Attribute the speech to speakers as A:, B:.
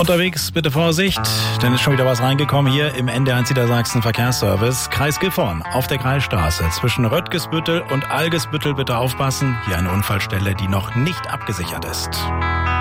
A: Unterwegs bitte Vorsicht, denn ist schon wieder was reingekommen hier im NDR1 Niedersachsen Verkehrsservice. Kreis Gifhorn auf der Kreisstraße zwischen Röttgesbüttel und Algesbüttel bitte aufpassen. Hier eine Unfallstelle, die noch nicht abgesichert ist.